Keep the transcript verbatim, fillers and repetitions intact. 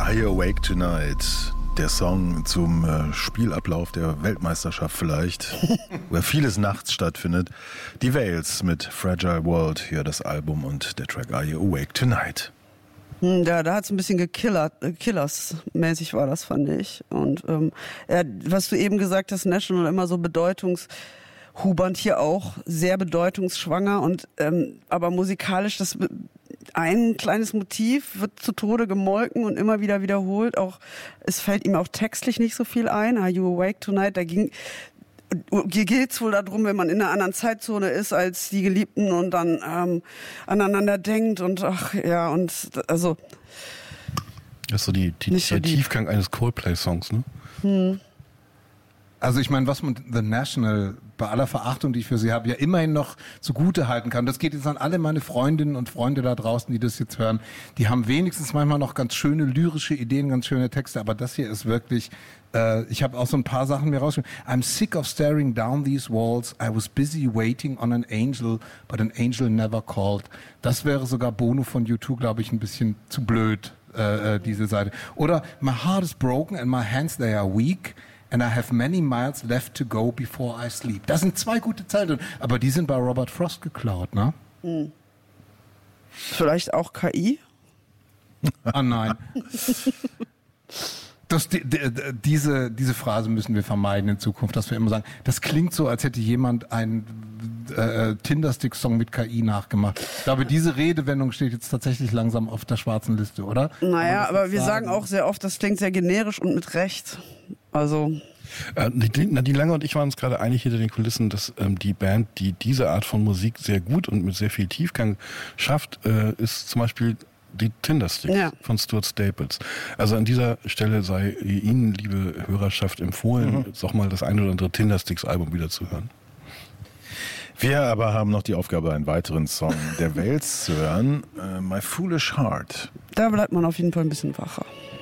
Are You Awake Tonight? Der Song zum äh, Spielablauf der Weltmeisterschaft vielleicht, wo ja vieles nachts stattfindet. Die Wales mit Fragile World, hier das Album und der Track Are You Awake Tonight. Ja, da hat es ein bisschen gekillert, äh, Killers-mäßig war das, fand ich. Und ähm, ja, was du eben gesagt hast, National immer so bedeutungshubernd, hier auch sehr bedeutungsschwanger und ähm, aber musikalisch das ein kleines Motiv wird zu Tode gemolken und immer wieder wiederholt. Auch es fällt ihm auch textlich nicht so viel ein. Are You Awake Tonight? Da ging Hier geht es wohl darum, wenn man in einer anderen Zeitzone ist als die Geliebten und dann ähm, aneinander denkt und ach ja und also das ist so die, die, so der die Tiefgang eines Coldplay-Songs, ne? Hm. Also ich meine, was man The National bei aller Verachtung, die ich für sie habe, ja immerhin noch zugute halten kann. Das geht jetzt an alle meine Freundinnen und Freunde da draußen, die das jetzt hören. Die haben wenigstens manchmal noch ganz schöne lyrische Ideen, ganz schöne Texte. Aber das hier ist wirklich, äh, ich habe auch so ein paar Sachen mir rausgeschrieben. I'm sick of staring down these walls. I was busy waiting on an angel, but an angel never called. Das wäre sogar Bono von U zwei, glaube ich, ein bisschen zu blöd, äh, diese Seite. Oder My heart is broken and my hands they are weak. And I have many miles left to go before I sleep. Das sind zwei gute Zeilen, aber die sind bei Robert Frost geklaut, ne? Hm. Vielleicht auch K I? Ah nein. Das, die, die, diese, diese Phrase müssen wir vermeiden in Zukunft, dass wir immer sagen, das klingt so, als hätte jemand einen äh, Tinderstick-Song mit K I nachgemacht. Ich glaube, diese Redewendung steht jetzt tatsächlich langsam auf der schwarzen Liste, oder? Naja, aber wir sagen auch sehr oft, das klingt sehr generisch und mit Recht. Also... Äh, die, die Lange und ich waren uns gerade einig hinter den Kulissen, dass ähm, die Band, die diese Art von Musik sehr gut und mit sehr viel Tiefgang schafft, äh, ist zum Beispiel die Tindersticks ja. von Stuart Staples. Also an dieser Stelle sei Ihnen, liebe Hörerschaft, empfohlen, mhm. jetzt auch mal das ein oder andere Tindersticks-Album wieder zu hören. Wir aber haben noch die Aufgabe, einen weiteren Song der Wales zu hören, uh, My Foolish Heart. Da bleibt man auf jeden Fall ein bisschen wacher.